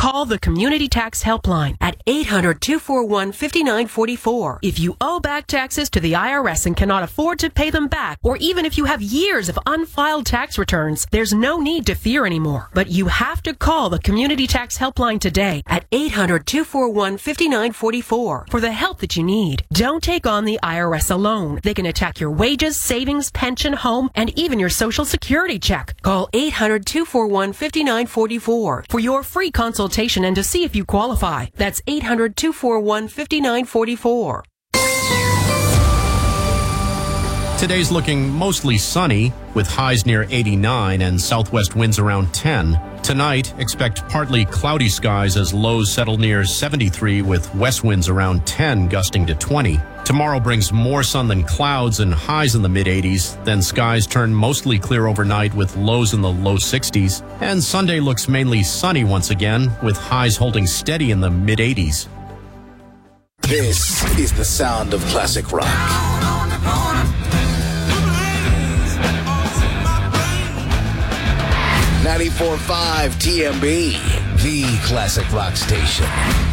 Call the Community Tax Helpline at 800-241-5944. If you owe back taxes to the IRS and cannot afford to pay them back, or even if you have years of unfiled tax returns, there's no need to fear anymore. But you have to call the Community Tax Helpline today at 800-241-5944 for the help that you need. Don't take on the IRS alone. They can attack your wages, savings, pension, home, and even your Social Security check. Call 800-241-5944 for your free consultation and to see if you qualify. That's 800-241-5944. Today's looking mostly sunny with highs near 89 and southwest winds around 10. Tonight, expect partly cloudy skies as lows settle near 73 with west winds around 10 gusting to 20. Tomorrow brings more sun than clouds and highs in the mid-80s. Then skies turn mostly clear overnight with lows in the low 60s. And Sunday looks mainly sunny once again with highs holding steady in the mid-80s. This is the sound of classic rock. 94.5 TMB, the classic rock station.